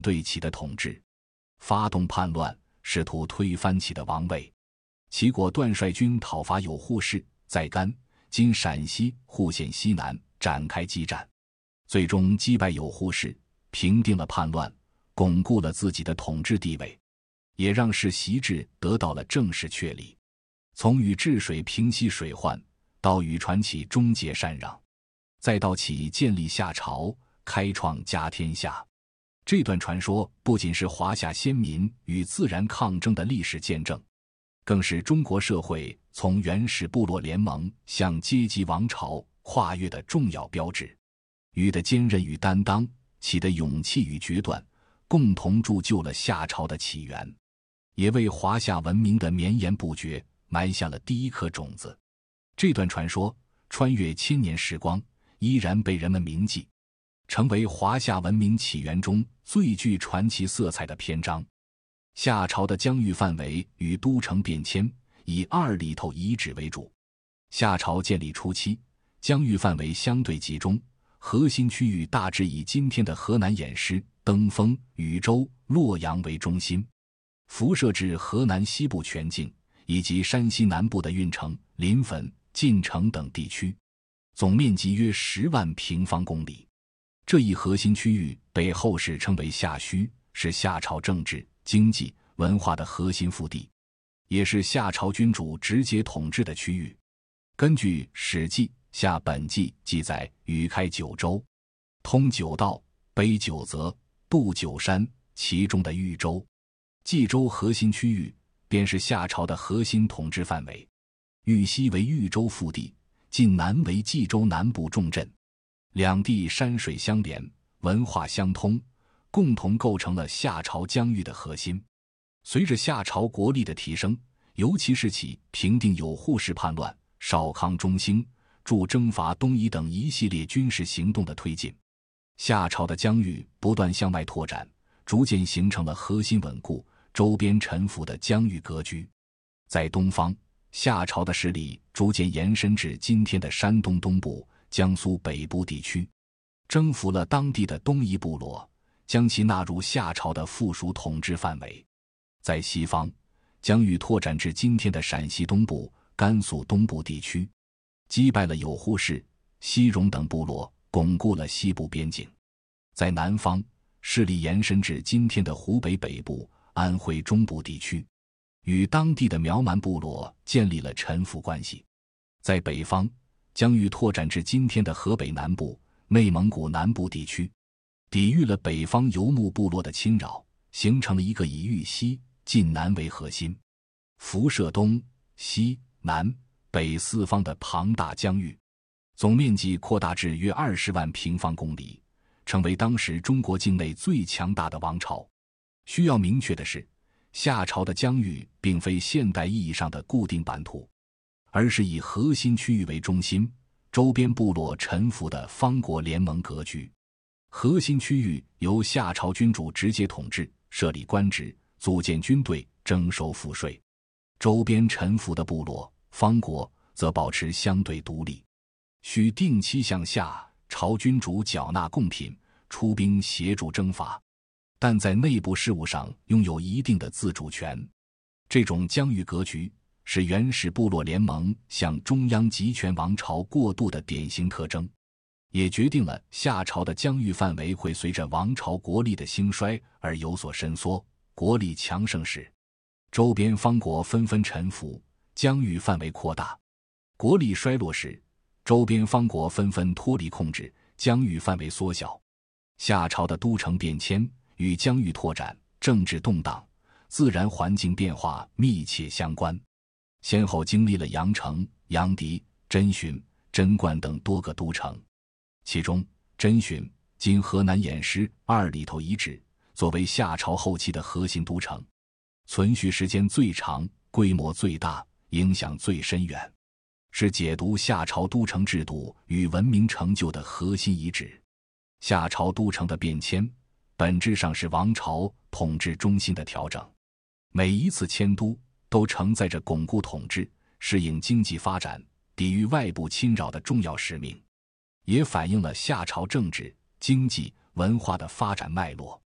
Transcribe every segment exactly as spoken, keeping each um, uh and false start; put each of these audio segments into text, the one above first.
对其的统治，发动叛乱，试图推翻其的王位。齐果断率军讨伐有扈氏，在甘（今陕西户县西南）展开激战，最终击败有扈氏，平定了叛乱，巩固了自己的统治地位，也让世袭制得到了正式确立。从禹治水平息水患，到禹传启终结禅让，再到启建立夏朝，开创家天下，这段传说不仅是华夏先民与自然抗争的历史见证，更是中国社会从原始部落联盟向阶级王朝跨越的重要标志。禹的坚韧与担当，启的勇气与决断，共同铸就了夏朝的起源，也为华夏文明的绵延不绝埋下了第一颗种子。这段传说穿越千年时光，依然被人们铭记，成为华夏文明起源中最具传奇色彩的篇章。夏朝的疆域范围与都城变迁以二里头遗址为主。夏朝建立初期，疆域范围相对集中，核心区域大致以今天的河南偃师、登封、禹州、洛阳为中心，辐射至河南西部全境以及山西南部的运城、临汾、晋城等地区，总面积约十万平方公里。这一核心区域被后世称为夏墟，是夏朝政治、经济、文化的核心腹地，也是夏朝君主直接统治的区域。根据《史记·夏本纪》记载，禹开九州，通九道，北九泽，渡九山，其中的豫州、冀州核心区域便是夏朝的核心统治范围。豫西为豫州腹地，晋南为冀州南部重镇，两地山水相连，文化相通，共同构成了夏朝疆域的核心。随着夏朝国力的提升，尤其是其平定有扈氏叛乱、少康中兴、助征伐东夷等一系列军事行动的推进，夏朝的疆域不断向外拓展，逐渐形成了核心稳固、周边臣服的疆域格局。在东方，夏朝的势力逐渐延伸至今天的山东东部、江苏北部地区，征服了当地的东夷部落，将其纳入夏朝的附属统治范围。在西方，疆域拓展至今天的陕西东部、甘肃东部地区，击败了有扈氏、西戎等部落，巩固了西部边境。在南方，势力延伸至今天的湖北北部、安徽中部地区，与当地的苗蛮部落建立了臣服关系。在北方，疆域拓展至今天的河北南部、内蒙古南部地区，抵御了北方游牧部落的侵扰，形成了一个以豫西、晋南为核心，辐射东、西、南、北四方的庞大疆域，总面积扩大至约二十万平方公里，成为当时中国境内最强大的王朝。需要明确的是，夏朝的疆域并非现代意义上的固定版图，而是以核心区域为中心，周边部落臣服的方国联盟格局。核心区域由夏朝君主直接统治，设立官职，组建军队，征收赋税；周边臣服的部落方国则保持相对独立，需定期向夏朝君主缴纳贡品，出兵协助征伐，但在内部事务上拥有一定的自主权。这种疆域格局是原始部落联盟向中央集权王朝过渡的典型特征，也决定了夏朝的疆域范围会随着王朝国力的兴衰而有所伸缩。国力强盛时，周边方国纷纷臣服，疆域范围扩大；国力衰落时，周边方国纷纷脱离控制，疆域范围缩小。夏朝的都城变迁与疆域拓展、政治动荡、自然环境变化密切相关，先后经历了阳城、阳翟、真寻、贞观等多个都城。其中真寻今河南偃师二里头遗址作为夏朝后期的核心都城，存续时间最长，规模最大，影响最深远，是解读夏朝都城制度与文明成就的核心遗址。夏朝都城的变迁本质上是王朝统治中心的调整，每一次迁都都承载着巩固统治、适应经济发展、抵御外部侵扰的重要使命，也反映了夏朝政治、经济、文化的发展脉络。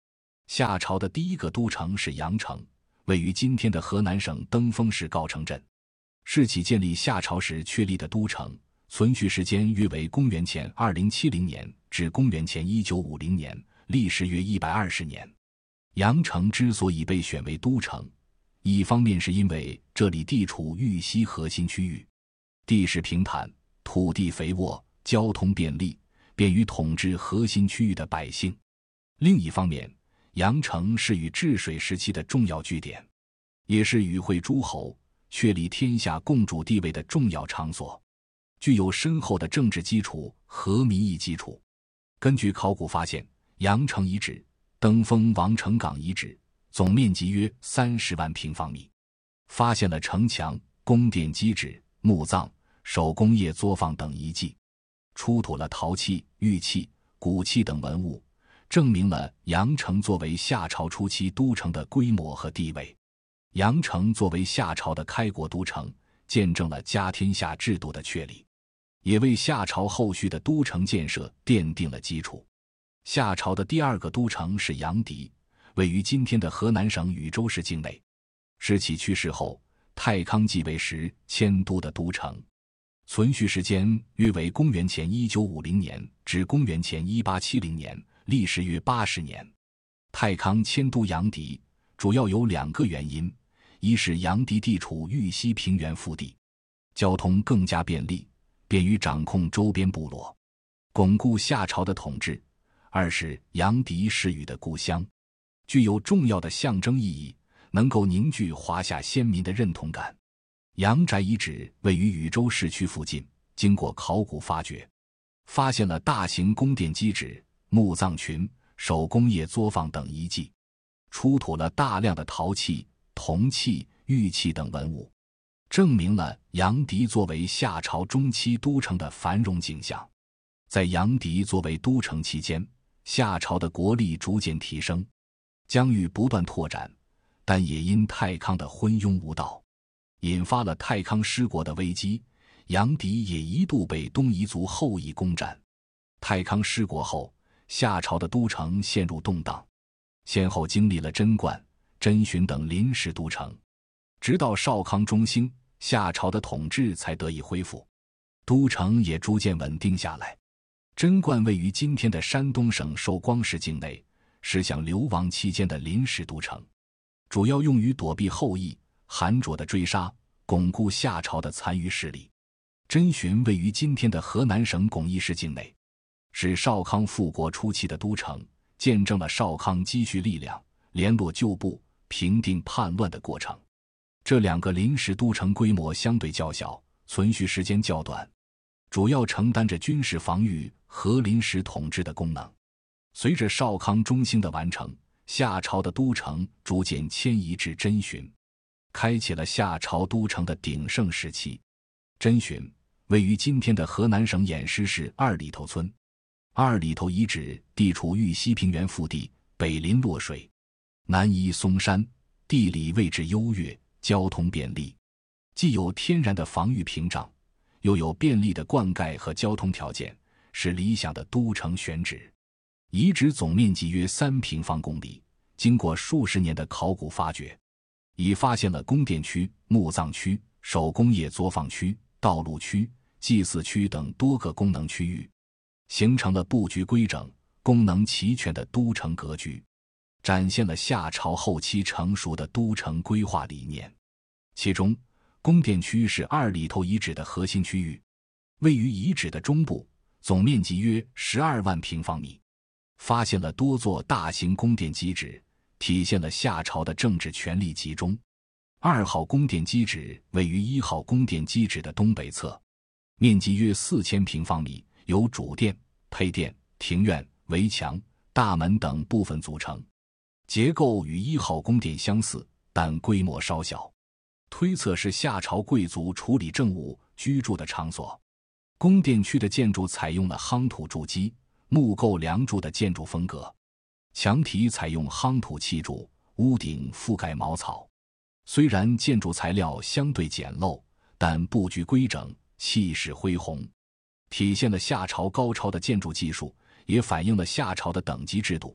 夏朝的第一个都城是阳城，位于今天的河南省登封市诰城镇，是起建立夏朝时确立的都城，存续时间约为公元前二零七零年至公元前一九五零年，历时约一百二十年。阳城之所以被选为都城，一方面是因为这里地处豫西核心区域，地势平坦，土地肥沃，交通便利，便于统治核心区域的百姓；另一方面，阳城是与治水时期的重要据点，也是与会诸侯确立天下共主地位的重要场所，具有深厚的政治基础和民意基础。根据考古发现，阳城遗址、登封王城岗遗址总面积约三十万平方米，发现了城墙、宫殿基址、墓葬、手工业作坊等遗迹，出土了陶器、玉器、骨器等文物，证明了阳城作为夏朝初期都城的规模和地位。阳城作为夏朝的开国都城，见证了家天下制度的确立，也为夏朝后续的都城建设奠定了基础。夏朝的第二个都城是阳翟，位于今天的河南省禹州市境内，是其去世后太康继位时迁都的都城，存续时间约为公元前一九五零年至公元前一八七零年，历时约八十年。太康迁都阳翟主要有两个原因，一是阳翟地处豫西平原腹地，交通更加便利，便于掌控周边部落，巩固夏朝的统治；二是阳翟是禹的故乡，具有重要的象征意义，能够凝聚华夏先民的认同感。阳翟遗址位于禹州市区附近，经过考古发掘，发现了大型宫殿基址、墓葬群、手工业作坊等遗迹，出土了大量的陶器、铜器、玉器等文物，证明了阳翟作为夏朝中期都城的繁荣景象。在阳翟作为都城期间，夏朝的国力逐渐提升，疆域不断拓展，但也因太康的昏庸无道，引发了太康失国的危机，阳翟也一度被东夷族后裔攻占。太康失国后，夏朝的都城陷入动荡，先后经历了贞观、真寻等临时都城，直到少康中兴，夏朝的统治才得以恢复，都城也逐渐稳定下来。贞观位于今天的山东省寿光市境内，是享流亡期间的临时都城，主要用于躲避后羿、韩卓的追杀，巩固夏朝的残余势力。真寻位于今天的河南省巩义市境内，是少康复国初期的都城，见证了少康积蓄力量、联络旧部、平定叛乱的过程。这两个临时都城规模相对较小，存续时间较短，主要承担着军事防御和临时统治的功能。随着少康中兴的完成，夏朝的都城逐渐迁移至真寻，开启了夏朝都城的鼎盛时期。真寻位于今天的河南省偃师市二里头村，二里头遗址地处豫西平原腹地，北临洛水，南依嵩山，地理位置优越，交通便利，既有天然的防御屏障，又有便利的灌溉和交通条件，是理想的都城选址。遗址总面积约三平方公里，经过数十年的考古发掘，已发现了宫殿区、墓葬区、手工业作坊区、道路区、祭祀区等多个功能区域，形成了布局规整、功能齐全的都城格局，展现了夏朝后期成熟的都城规划理念。其中，宫殿区是二里头遗址的核心区域，位于遗址的中部，总面积约十二万平方米，发现了多座大型宫殿基址，体现了夏朝的政治权力集中。二号宫殿基址位于一号宫殿基址的东北侧，面积约四千平方米，由主殿、配殿、庭院、围墙、大门等部分组成，结构与一号宫殿相似，但规模稍小，推测是夏朝贵族处理政务居住的场所。宫殿区的建筑采用了夯土筑基、木构梁柱的建筑风格，墙体采用夯土砌筑，屋顶覆盖茅草。虽然建筑材料相对简陋，但布局规整，气势恢宏，体现了夏朝高超的建筑技术，也反映了夏朝的等级制度，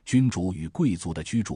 君主与贵族的居住。